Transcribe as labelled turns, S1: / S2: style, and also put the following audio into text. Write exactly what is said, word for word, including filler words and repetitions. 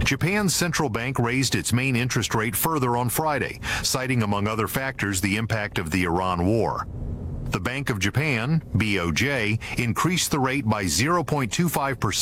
S1: Japan's central bank raised its main interest rate further on Friday, citing among other factors the impact of the Iran war. The Bank of Japan, B O J, increased the rate by zero point two five percent